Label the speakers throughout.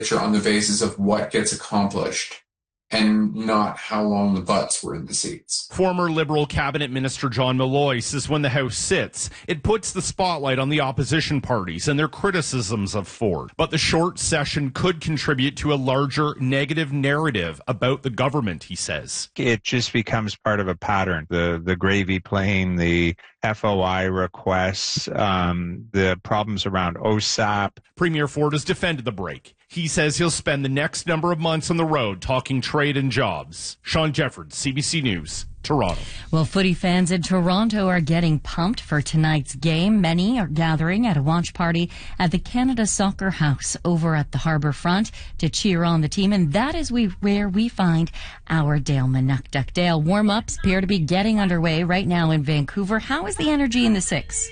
Speaker 1: on the basis of what gets accomplished and not how long the butts were in the seats.
Speaker 2: Former Liberal Cabinet Minister John Malloy says when the House sits, it puts the spotlight on the opposition parties and their criticisms of Ford. But the short session could contribute to a larger negative narrative about the government, he says.
Speaker 3: It just becomes part of a pattern. The gravy plane, the FOI requests, the problems around OSAP.
Speaker 2: Premier Ford has defended the break. He says he'll spend the next number of months on the road talking trade and jobs. Sean Jeffords, CBC News, Toronto.
Speaker 4: Well, footy fans in Toronto are getting pumped for tonight's game. Many are gathering at a watch party at the Canada Soccer House over at the Harbourfront to cheer on the team, and that is where we find our Dale Manuktuk. Dale, warm-ups appear to be getting underway right now in Vancouver. How is the energy in the Six?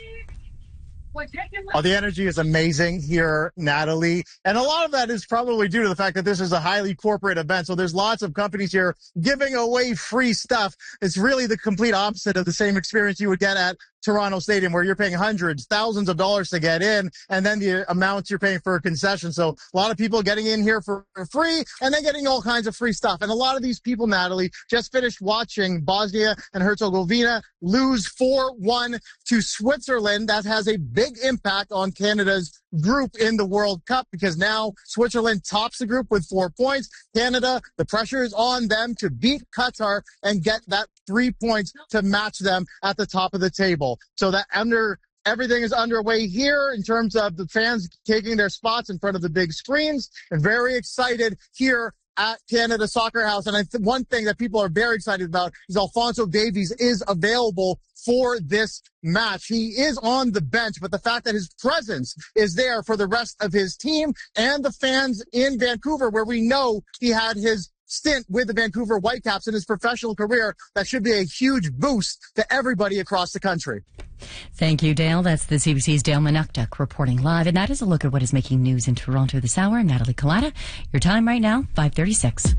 Speaker 5: Oh, the energy is amazing here, Natalie. And a lot of that is probably due to the fact that this is a highly corporate event. So there's lots of companies here giving away free stuff. It's really the complete opposite of the same experience you would get at Toronto Stadium, where you're paying hundreds, thousands of dollars to get in, and then the amounts you're paying for a concession. So a lot of people getting in here for free and then getting all kinds of free stuff. And a lot of these people, Natalie, just finished watching Bosnia and Herzegovina lose 4-1 to Switzerland. That has a big impact on Canada's group in the World Cup, because now Switzerland tops the group with 4 points. Canada, the pressure is on them to beat Qatar and get that 3 points to match them at the top of the table. So that everything is underway here in terms of the fans taking their spots in front of the big screens, and very excited here at Canada Soccer House. And one thing that people are very excited about is Alphonso Davies is available for this match. He is on the bench, but the fact that his presence is there for the rest of his team and the fans in Vancouver, where we know he had his stint with the Vancouver Whitecaps in his professional career, that should be a huge boost to everybody across the country.
Speaker 4: Thank you, Dale. That's the CBC's Dale Manuktuk reporting live. And that is a look at what is making news in Toronto this hour. Natalie Collada, your time right now, 5:36.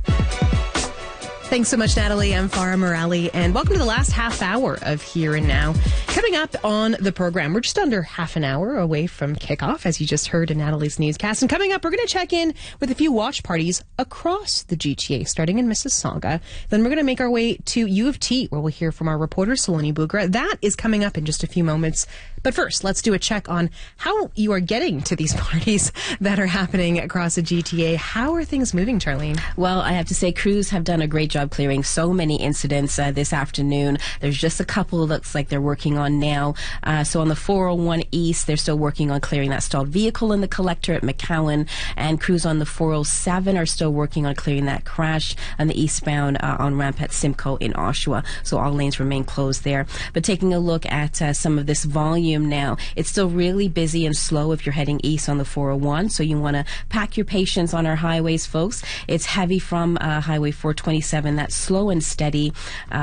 Speaker 6: Thanks so much, Natalie. I'm Farah Morali, and welcome to the last half hour of Here and Now. Coming up on the program, we're just under half an hour away from kickoff, as you just heard in Natalie's newscast. And coming up, we're going to check in with a few watch parties across the GTA, starting in Mississauga. Then we're going to make our way to U of T, where we'll hear from our reporter, Saloni Bugra. That is coming up in just a few moments. But first, let's do a check on how you are getting to these parties that are happening across the GTA. How are things moving, Charlene?
Speaker 7: Well, I have to say, crews have done a great job clearing so many incidents this afternoon. There's just a couple it looks like they're working on now. So on the 401 East, they're still working on clearing that stalled vehicle in the collector at McCowan, and crews on the 407 are still working on clearing that crash on the eastbound on ramp at Simcoe in Oshawa. So all lanes remain closed there. But taking a look at some of this volume now, it's still really busy and slow if you're heading east on the 401. So you want to pack your patience on our highways, folks. It's heavy from Highway 427. That slow and steady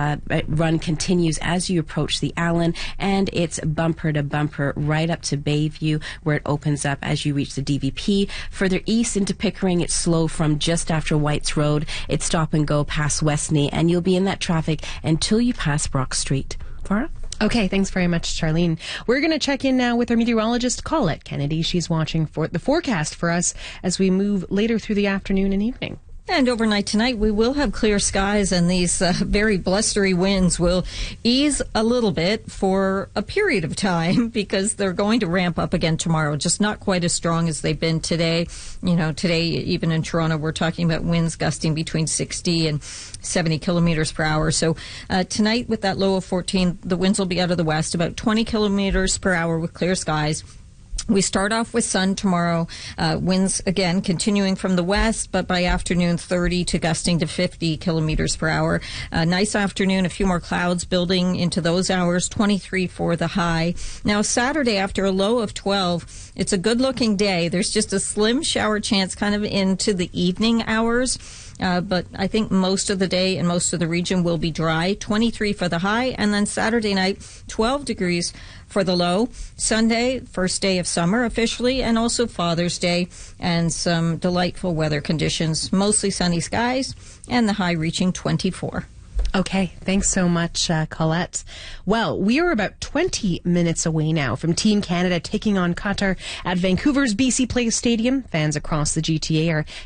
Speaker 7: run continues as you approach the Allen, and it's bumper to bumper right up to Bayview, where it opens up as you reach the DVP. Further east into Pickering, it's slow from just after Whites Road. It's stop and go past Westney, and you'll be in that traffic until you pass Brock Street. Farah?
Speaker 6: Okay, thanks very much, Charlene. We're going to check in now with our meteorologist, Colette Kennedy. She's watching for the forecast for us as we move later through the afternoon and evening.
Speaker 8: And overnight tonight, we will have clear skies, and these very blustery winds will ease a little bit for a period of time, because they're going to ramp up again tomorrow, just not quite as strong as they've been today. You know, today, even in Toronto, we're talking about winds gusting between 60 and 70 kilometers per hour. So tonight, with that low of 14, the winds will be out of the west, about 20 kilometers per hour with clear skies. We start off with sun tomorrow. Winds, again, continuing from the west, but by afternoon, 30 to gusting to 50 kilometers per hour. Nice afternoon, a few more clouds building into those hours, 23 for the high. Now, Saturday, after a low of 12, it's a good-looking day. There's just a slim shower chance kind of into the evening hours. But I think most of the day and most of the region will be dry, 23 for the high. And then Saturday night, 12 degrees for the low. Sunday, first day of summer officially, and also Father's Day, and some delightful weather conditions, mostly sunny skies, and the high reaching 24.
Speaker 6: Okay, thanks so much, Colette. Well, we are about 20 minutes away now from Team Canada taking on Qatar at Vancouver's BC Place Stadium. Fans across the GTA are